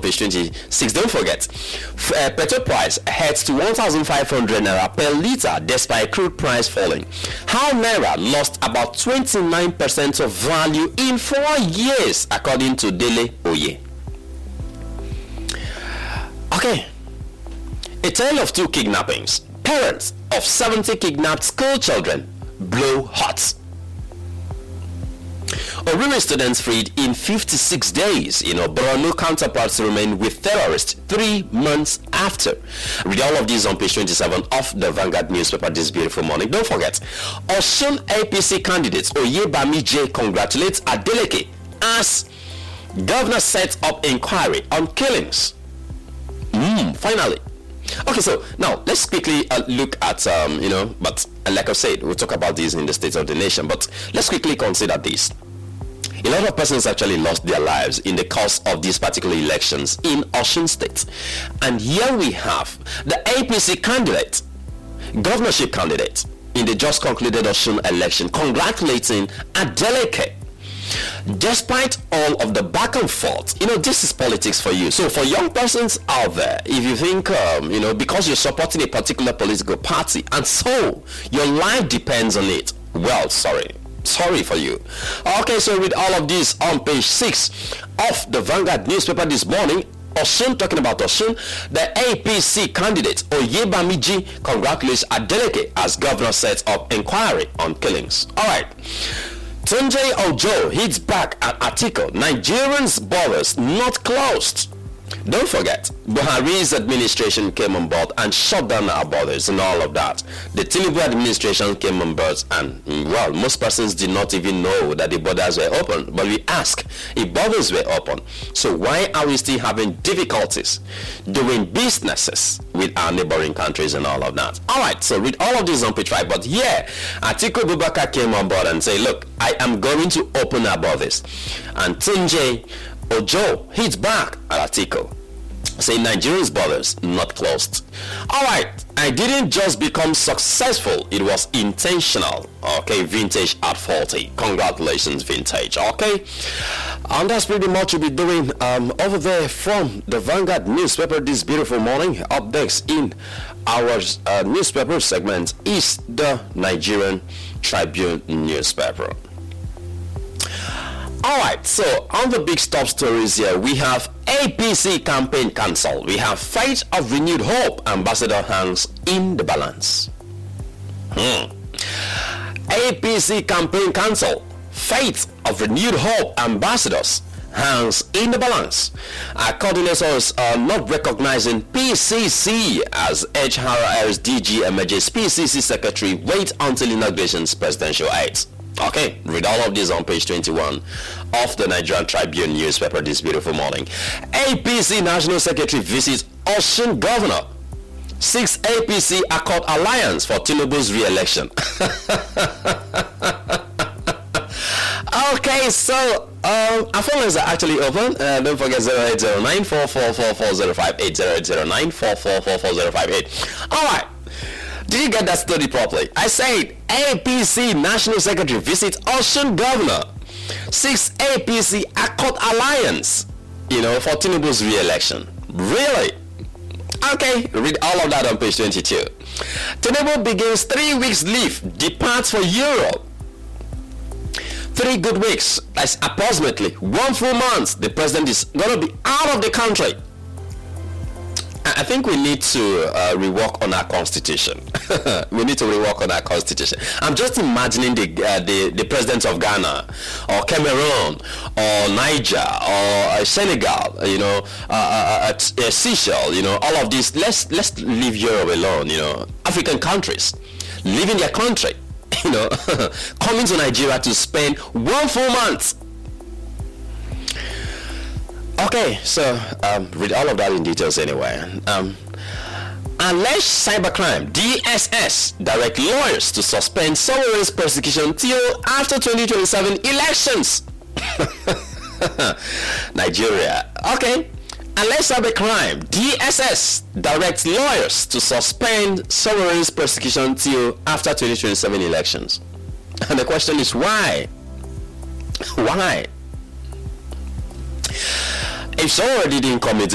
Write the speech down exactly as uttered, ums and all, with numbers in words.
page twenty-six. Don't forget, f- uh, petrol price heads to one thousand five hundred naira per liter despite crude price falling. How naira lost about twenty-nine percent of value in four years, according to Dele Oye. Okay. A tale of two kidnappings. Parents of seventy kidnapped school children blow hot. Oriri students freed in fifty-six days. You know, Borno counterparts remain with terrorists three months after. Read all of these on page twenty-seven of the Vanguard newspaper this beautiful morning. Don't forget, Osun A P C candidate Oyebamiji congratulates Adeleke as governor sets up inquiry on killings. Mm, finally. Okay, so now let's quickly uh, look at, um, you know, but uh, like I said, we'll talk about this in the State of the Nation, but let's quickly consider this. A lot of persons actually lost their lives in the course of these particular elections in Osun State. And here we have the A P C candidate, governorship candidate, in the just concluded Osun election, congratulating Adeleke. Despite all of the back and forth, you know, this is politics for you. So for young persons out there, if you think, um, you know, because you're supporting a particular political party and so your life depends on it, well, sorry. Sorry for you. Okay, so with all of this on page six of the Vanguard newspaper this morning, Osun, talking about Osun, the A P C candidate Oyebamiji congratulates Adeleke as governor sets up inquiry on killings. All right. Tunji Ojo hits back at Atiku. Nigerians' borders not closed. Don't forget, Buhari's administration came on board and shut down our borders and all of that. The Tinubu administration came on board and, well, most persons did not even know that the borders were open. But we ask if borders were open, so why are we still having difficulties doing businesses with our neighboring countries and all of that? All right, so read all of this on page five. But here, Atiku Abubakar came on board and said, look, I am going to open our borders. And Tunji Ojo hits back at Atiku, saying Nigeria's borders not closed. All right, I didn't just become successful, it was intentional. Okay, Vintage at forty. Congratulations, Vintage. Okay, and that's pretty much we'll be doing um, over there from the Vanguard newspaper this beautiful morning. Up next in our uh, newspaper segment is the Nigerian Tribune newspaper. All right, so on the big stop stories here, we have A P C campaign cancelled. We have fight of renewed hope, ambassador hangs in the balance. Hmm. A P C campaign cancelled. Fate of renewed hope, ambassadors hangs in the balance. Our coordinators are not recognizing P C C as H R R's D G emerges P C C secretary. Wait until inauguration's presidential aids. Okay, read all of this on page twenty-one of the Nigerian Tribune newspaper this beautiful morning. A P C National Secretary visits Osun Governor. Six A P C Accord Alliance for Tinubu's re-election. Okay, so um, our phone lines are actually open. Uh, don't forget zero eight zero nine four four four four zero five eight, zero eight zero nine four four four four zero five eight. All right. Did you get that story properly? I said A P C National Secretary visits Osun Governor. Six A P C Accord Alliance, you know, for Tinubu's re-election. Really? Okay, read all of that on page twenty-two. Tinubu begins three weeks leave, departs for Europe. Three good weeks, that's approximately one full month. The president is going to be out of the country. I think we need to uh, rework on our constitution. We need to rework on our constitution. I'm just imagining the uh, the, the president of Ghana, or Cameroon, or Niger, or uh, Senegal, you know, uh, uh, uh, Seychelles, you know, all of these. Let's let's leave Europe alone. You know, African countries, leaving their country, you know, coming to Nigeria to spend one full month. Okay, so um, read all of that in details anyway. Um, alleged cybercrime, D S S direct lawyers to suspend Sowore prosecution till after twenty twenty-seven elections. Nigeria. Okay. Alleged cybercrime, D S S directs lawyers to suspend Sowore's prosecution till after twenty twenty-seven elections. And the question is why? Why? If Sowore didn't commit